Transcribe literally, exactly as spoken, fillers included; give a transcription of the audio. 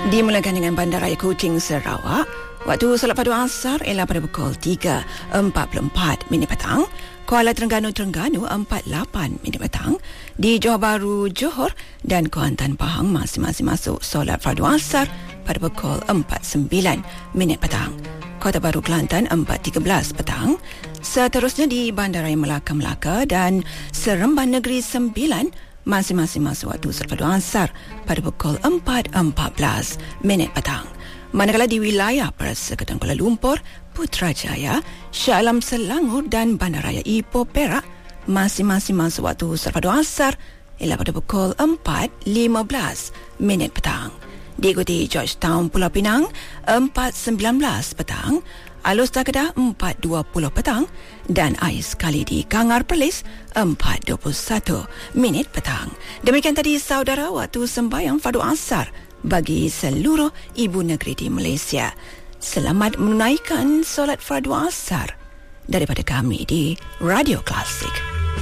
Dimulakan dengan Bandaraya Kuching, Sarawak. Waktu solat padu asar ialah pada pukul tiga empat puluh empat minit petang. Kuala Terengganu, Terengganu empat puluh lapan minit petang. Di Johor Bahru, Johor dan Kuantan, Pahang masing-masing masuk solat padu asar pada pukul empat sembilan minit petang. Kota Baru, Kelantan empat tiga belas petang. Seterusnya di Bandaraya Melaka, Melaka dan Seremban Negeri Sembilan masing-masing masuk waktu solat padu asar pada pukul empat empat belas minit petang. Manakala di wilayah Persekutuan Kuala Lumpur, Putrajaya, Shah Alam Selangor dan Bandaraya Ipoh Perak masing-masing masuk waktu solat padu asar ialah pada pukul empat lima belas minit petang. Diikuti Georgetown, Pulau Pinang empat sembilan belas petang, Alus Kedah empat dua puluh petang dan Ais Kali di Kangar Perlis empat dua puluh satu minit petang. Demikian tadi saudara waktu sembahyang fardu asar bagi seluruh ibu negeri di Malaysia. Selamat menunaikan solat fardu asar daripada kami di Radio Klasik.